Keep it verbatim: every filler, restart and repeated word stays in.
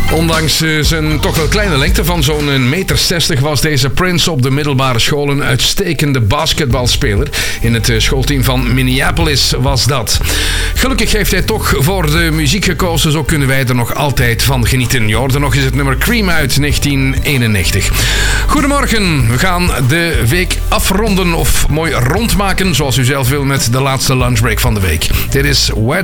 Ondanks uh, zijn toch wel kleine lengte van zo'n een meter zestig was deze Prince op de middelbare school een uitstekende basketbalspeler. In het uh, schoolteam van Minneapolis was dat. Gelukkig heeft hij toch voor de muziek gekozen, zo kunnen wij er nog altijd van genieten. Je hoorde nog eens het nummer Cream uit negentien eenennegentig. Goedemorgen, we gaan de week afronden of mooi rondmaken, zoals u zelf wil, met de laatste lunchbreak van de week. Dit is Wet